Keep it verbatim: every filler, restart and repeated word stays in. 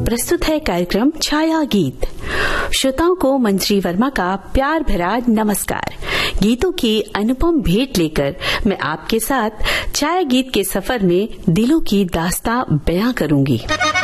प्रस्तुत है कार्यक्रम छाया गीत। श्रोताओं को मंजरी वर्मा का प्यार भरा नमस्कार। गीतों की अनुपम भेंट लेकर मैं आपके साथ छाया गीत के सफर में दिलों की दास्तां बयां करूंगी।